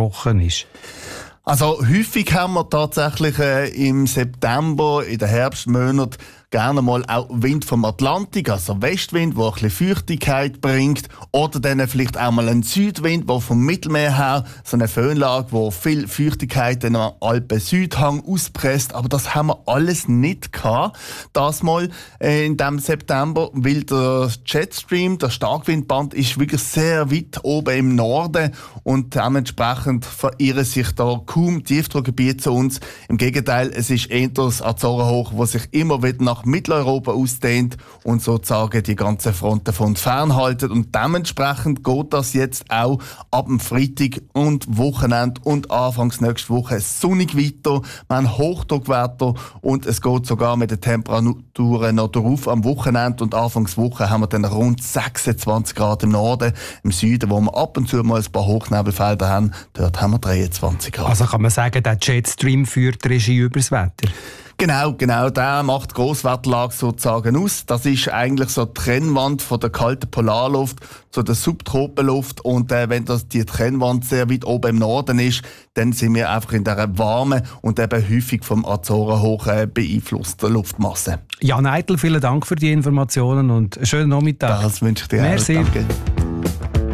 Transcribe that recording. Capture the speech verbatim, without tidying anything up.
versprochen ist? Also häufig haben wir tatsächlich äh, im September, in den Herbstmonaten, gerne mal auch Wind vom Atlantik, also Westwind, der ein bisschen Feuchtigkeit bringt. Oder dann vielleicht auch mal ein Südwind, der vom Mittelmeer her, so eine Föhnlage, wo viel Feuchtigkeit in am Alpen-Südhang auspresst. Aber das haben wir alles nicht gehabt, das mal äh, in diesem September, weil der Jetstream, der Starkwindband, ist wirklich sehr weit oben im Norden und dementsprechend verirren sich da kaum Tiefdruckgebiete zu uns. Im Gegenteil, es ist eher das Azorenhoch, das sich immer wieder nach Mitteleuropa ausdehnt und sozusagen die ganzen Fronten von uns fernhalten. Und dementsprechend geht das jetzt auch ab dem Freitag und Wochenende und anfangs nächste Woche sonnig weiter. Wir haben Hochdruckwetter und es geht sogar mit den Temperaturen noch drauf. Am Wochenende und Anfangswoche haben wir dann rund sechsundzwanzig Grad im Norden. Im Süden, wo wir ab und zu mal ein paar Hochnebelfelder haben, dort haben wir dreiundzwanzig Grad. Also kann man sagen, der Jetstream führt die Regie übers Wetter? Genau, genau, der macht die Grosswetterlage sozusagen aus. Das ist eigentlich so die Trennwand von der kalten Polarluft zu der Subtropenluft. Und äh, wenn das die Trennwand sehr weit oben im Norden ist, dann sind wir einfach in dieser warmen und eben häufig vom Azorenhoch äh, beeinflussten Luftmasse. Jan Eitel, vielen Dank für die Informationen und einen schönen Nachmittag. Das wünsche ich dir Merci. auch. Danke.